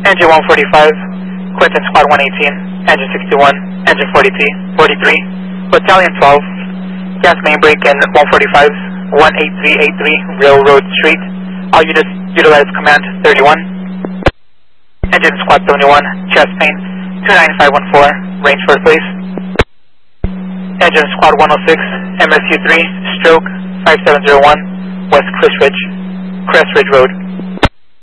Engine 145, Quinton Squad 118, Engine 61, Engine 43, Battalion 12, gas main brake in 145, 18383 Railroad Street. All units utilize command 31. Engine Squad 71, chest main 29514, range first place. Engine Squad 106, MSU 3, stroke 5701, West Crest Ridge Road.